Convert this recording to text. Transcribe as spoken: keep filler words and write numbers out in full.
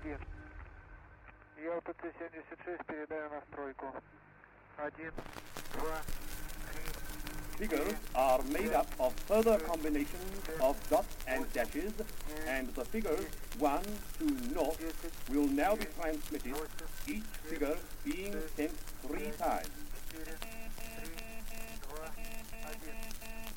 один. Ялта Ц семьдесят шесть, передаю настройку. один, два, три. Figures are made up of further combinations of dots and dashes, and the figures one to zero will now be transmitted, each figure being sent three times. четыре, три, два, один.